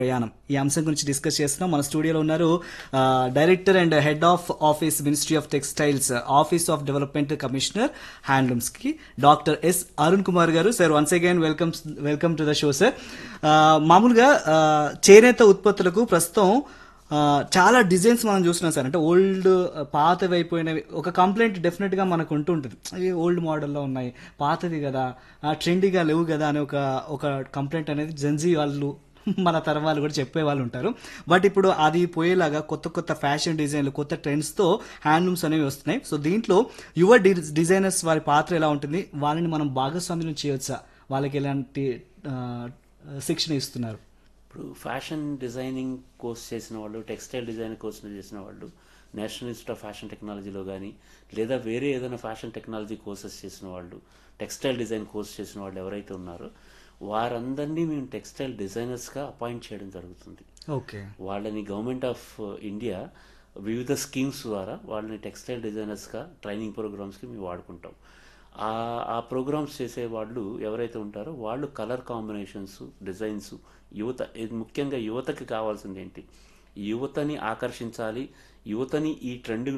ప్రయాణం ఈ అంశం గురించి డిస్కస్ చేస్తున్నాం. మన స్టూడియోలో ఉన్నారు director and head of office ministry of textiles office of development commissioner handlooms కి డాక్టర్ ఎస్ అరుణ్ కుమార్ గారు. Sir once again welcome to the show sir. మామూలుగా చేనేత ఉత్పత్తులకు ప్రస్తుతం చాలా డిజైన్స్ మనం చూస్తున్నాం సార్. అంటే ఓల్డ్ పాతవి అయిపోయినవి ఒక కంప్లైంట్ డెఫినెట్ గా మనకు ఉంటుంది, అవి ఓల్డ్ మోడల్లో ఉన్నాయి, పాతది కదా, ట్రెండీగా లేవు కదా అని ఒక కంప్లైంట్ అనేది జెన్జీ వాళ్ళు మన తరం వాళ్ళు కూడా చెప్పే వాళ్ళు ఉంటారు. బట్ ఇప్పుడు అది పోయేలాగా కొత్త కొత్త ఫ్యాషన్ డిజైన్లు, కొత్త ట్రెండ్స్తో హ్యాండ్లూమ్స్ అనేవి వస్తున్నాయి. సో దీంట్లో యువ డిజైనర్స్ వారి పాత్ర ఎలా ఉంటుంది, వాళ్ళని మనం భాగస్వామ్యం చేయవచ్చా, వాళ్ళకి ఎలాంటి శిక్షణ ఇస్తున్నారు? ఇప్పుడు ఫ్యాషన్ డిజైనింగ్ కోర్స్ చేసిన వాళ్ళు, టెక్స్టైల్ డిజైన్ కోర్స్ చేసిన వాళ్ళు నేషనల్ ఇన్స్టిట్యూట్ ఆఫ్ ఫ్యాషన్ టెక్నాలజీలో కానీ లేదా వేరే ఏదైనా ఫ్యాషన్ టెక్నాలజీ కోర్సెస్ చేసిన వాళ్ళు, టెక్స్టైల్ డిజైన్ కోర్స్ చేసిన వాళ్ళు ఎవరైతే ఉన్నారో వారందరినీ మేము టెక్స్టైల్ డిజైనర్స్గా అపాయింట్ చేయడం జరుగుతుంది. ఓకే, వాళ్ళని గవర్నమెంట్ ఆఫ్ ఇండియా వివిధ స్కీమ్స్ ద్వారా వాళ్ళని టెక్స్టైల్ డిజైనర్స్గా ట్రైనింగ్ ప్రోగ్రామ్స్కి మేము వాడుకుంటాం. ఆ ప్రోగ్రామ్స్ చేసే వాళ్ళు ఎవరైతే ఉంటారో వాళ్ళు కలర్ కాంబినేషన్స్, డిజైన్స్, ముఖ్యంగా యువతకి కావాల్సింది ఏంటి, యువతని ఆకర్షించాలి, యువతని ఈ ట్రెండ్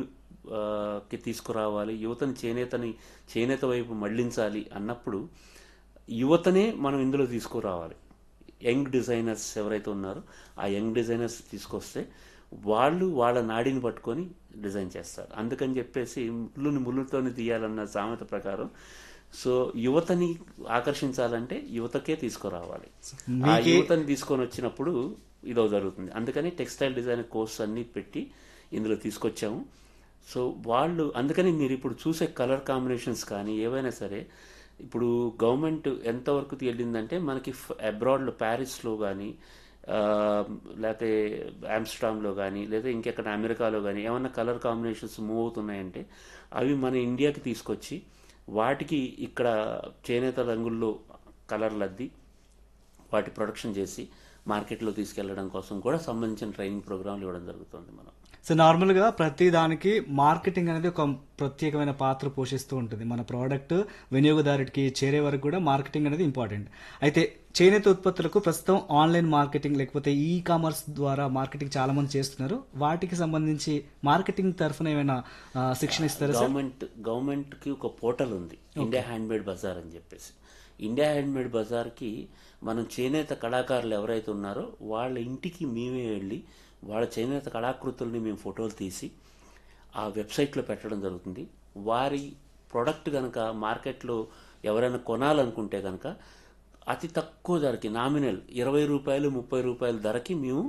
కి తీసుకురావాలి, యువతని చేనేత వైపు మళ్లించాలి అన్నప్పుడు యువతనే మనం ఇందులో తీసుకురావాలి. యంగ్ డిజైనర్స్ ఎవరైతే ఉన్నారో ఆ యంగ్ డిజైనర్స్ తీసుకొస్తే వాళ్ళు వాళ్ళ నాడిని పట్టుకొని డిజైన్ చేస్తారు. అందుకని చెప్పేసి ముళ్ళుతోని తీయాలన్న సామెత ప్రకారం సో యువతని ఆకర్షించాలంటే యువతకే తీసుకురావాలి. ఆ యువతని తీసుకొని వచ్చినప్పుడు ఇదో జరుగుతుంది. అందుకని టెక్స్టైల్ డిజైన్ కోర్స్ అన్ని పెట్టి ఇందులో తీసుకొచ్చాము. సో వాళ్ళు అందుకని మీరు ఇప్పుడు చూసే కలర్ కాంబినేషన్స్ కానీ ఏవైనా సరే ఇప్పుడు గవర్నమెంట్ ఎంతవరకు వెళ్ళిందంటే మనకి అబ్రాడ్లో ప్యారిస్లో కానీ లేకపోతే ఆమ్స్టర్డామ్లో కానీ లేదా ఇంకెక్కడ అమెరికాలో కానీ ఏమన్నా కలర్ కాంబినేషన్స్ మూవ్ అవుతున్నాయంటే అవి మన ఇండియాకి తీసుకొచ్చి వాటికి ఇక్కడ చేనేత రంగుల్లో కలర్లు అద్ది వాటి ప్రొడక్షన్ చేసి మార్కెట్లో తీసుకెళ్లడం కోసం కూడా సంబంధించిన ట్రైనింగ్ ప్రోగ్రాంలు ఇవ్వడం జరుగుతుంది. మనం సో నార్మల్గా ప్రతి దానికి మార్కెటింగ్ అనేది ఒక ప్రత్యేకమైన పాత్ర పోషిస్తూ ఉంటుంది. మన ప్రోడక్ట్ వినియోగదారుడికి చేరే వరకు కూడా మార్కెటింగ్ అనేది ఇంపార్టెంట్. అయితే చేనేత ఉత్పత్తులకు ప్రస్తుతం ఆన్లైన్ మార్కెటింగ్ లేకపోతే ఈ కామర్స్ ద్వారా మార్కెటింగ్ చాలా మంది చేస్తున్నారు. వాటికి సంబంధించి మార్కెటింగ్ తరఫున ఏమైనా శిక్షణ ఇస్తారా? గవర్నమెంట్ కి ఒక పోర్టల్ ఉంది, ఇండియా హ్యాండ్మేడ్ బజార్ అని చెప్పేసి. ఇండియా హ్యాండ్మేడ్ బజార్కి మనం చేనేత కళాకారులు ఎవరైతే ఉన్నారో వాళ్ళ ఇంటికి మేమే వెళ్ళి వాళ్ళ చేనేత కళాకృతుల్ని మేము ఫోటోలు తీసి ఆ వెబ్సైట్లో పెట్టడం జరుగుతుంది. వారి ప్రోడక్ట్ కనుక మార్కెట్లో ఎవరైనా కొనాలనుకుంటే కనుక అతి తక్కువ ధరకి, నామినల్ 20 రూపాయలు 30 రూపాయల ధరకి మేము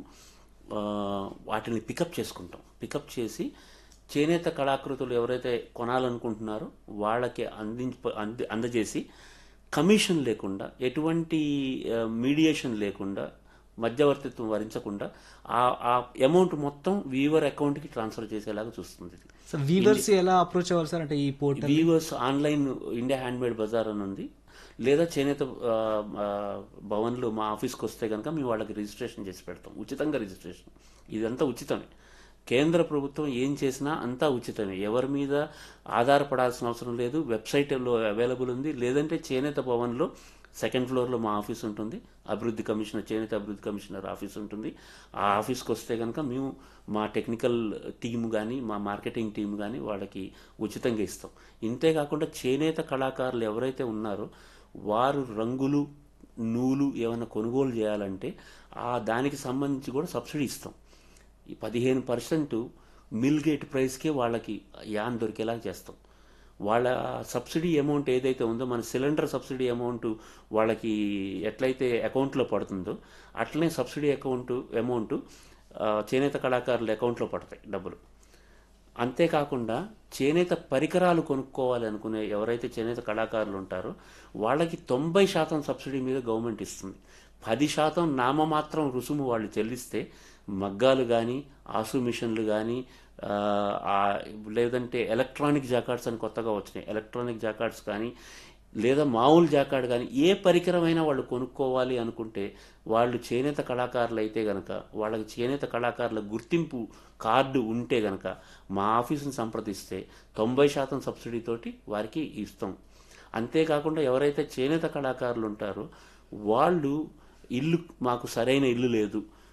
వాటిని పికప్ చేసుకుంటాం. పికప్ చేసి చేనేత కళాకృతులు ఎవరైతే కొనాలనుకుంటున్నారో వాళ్ళకి అందజేసి కమిషన్ లేకుండా, ఎటువంటి మీడియేషన్ లేకుండా, మధ్యవర్తిత్వం వరించకుండా ఆ అమౌంట్ మొత్తం వీవర్ అకౌంట్కి ట్రాన్స్ఫర్ చేసేలాగా చూస్తుంది. వీవర్స్ ఎలా అప్రోచ్ అవ్వాలి సార్? అంటే ఈ portal weavers online India handmade Bazar అని ఉంది, లేదా చేనేత భవన్లు మా ఆఫీస్కి వస్తే కనుక మేము వాళ్ళకి రిజిస్ట్రేషన్ చేసి పెడతాం. ఉచితంగా రిజిస్ట్రేషన్, ఇదంతా ఉచితమే. కేంద్ర ప్రభుత్వం ఏం చేసినా అంతా ఉచితమే, ఎవరి మీద ఆధారపడాల్సిన అవసరం లేదు. వెబ్సైట్లో అవైలబుల్ ఉంది. లేదంటే చేనేత భవన్లో సెకండ్ ఫ్లోర్లో మా ఆఫీస్ ఉంటుంది, చేనేత అభివృద్ధి కమిషనర్ ఆఫీస్ ఉంటుంది. ఆ ఆఫీస్కి వస్తే కనుక మేము మా టెక్నికల్ టీమ్ కానీ మా మార్కెటింగ్ టీమ్ కానీ వాళ్ళకి ఉచితంగా ఇస్తాం. ఇంతేకాకుండా చేనేత కళాకారులు ఎవరైతే ఉన్నారో వారు రంగులు, నూలు ఏమైనా కొనుగోలు చేయాలంటే దానికి సంబంధించి కూడా సబ్సిడీ ఇస్తాం. ఈ 15% మిల్ గేట్ ప్రైస్కే వాళ్ళకి యాన్ దొరికేలా చేస్తాం. వాళ్ళ సబ్సిడీ అమౌంట్ ఏదైతే ఉందో, మన సిలిండర్ సబ్సిడీ అమౌంట్ వాళ్ళకి ఎట్లయితే అకౌంట్లో పడుతుందో అట్లనే సబ్సిడీ అమౌంట్ చేనేత కళాకారుల అకౌంట్లో పడతాయి డబ్బులు. అంతేకాకుండా చేనేత పరికరాలు కొనుక్కోవాలి అనుకునే ఎవరైతే చేనేత కళాకారులు ఉంటారో వాళ్ళకి 90% సబ్సిడీ మీద గవర్నమెంట్ ఇస్తుంది. 10% నామమాత్రం రుసుము వాళ్ళు చెల్లిస్తే మగ్గాలు కానీ, ఆసు మిషన్లు కానీ, లేదంటే ఎలక్ట్రానిక్ జాకార్డ్స్ అని కొత్తగా వచ్చినాయి, ఎలక్ట్రానిక్ జాకార్డ్స్ కానీ లేదా మామూలు జాకార్డ్ కానీ ఏ పరికరమైనా వాళ్ళు కొనుక్కోవాలి అనుకుంటే వాళ్ళు చేనేత కళాకారులు అయితే గనక, వాళ్ళకి చేనేత కళాకారుల గుర్తింపు కార్డు ఉంటే గనక మా ఆఫీసుని సంప్రదిస్తే 90% సబ్సిడీతోటి వారికి ఇస్తాం. అంతేకాకుండా ఎవరైతే చేనేత కళాకారులు ఉంటారో వాళ్ళు మాకు సరైన ఇల్లు లేదు,